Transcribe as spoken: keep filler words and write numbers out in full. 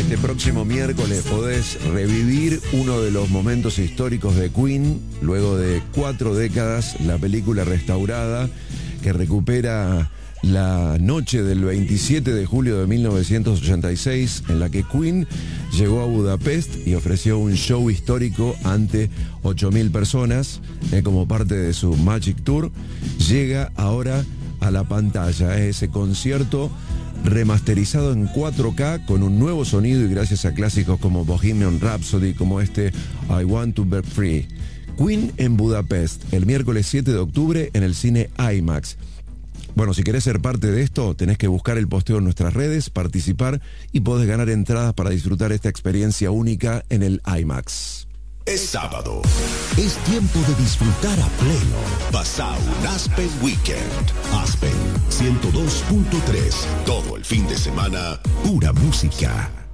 Este próximo miércoles podés revivir uno de los momentos históricos de Queen, luego de cuatro décadas, la película restaurada que recupera la noche del veintisiete de julio de mil novecientos ochenta y seis, en la que Queen llegó a Budapest y ofreció un show histórico ante ocho mil personas, eh, como parte de su Magic Tour. Llega ahora a la pantalla, eh, ese concierto remasterizado en cuatro K con un nuevo sonido y gracias a clásicos como Bohemian Rhapsody, como este I Want to Be Free. Queen en Budapest, el miércoles siete de octubre en el cine IMAX. Bueno, si querés ser parte de esto, tenés que buscar el posteo en nuestras redes, participar y podés ganar entradas para disfrutar esta experiencia única en el IMAX. Es sábado. Es tiempo de disfrutar a pleno. Pasá un Aspen Weekend. Aspen ciento dos punto tres. Todo el fin de semana, pura música.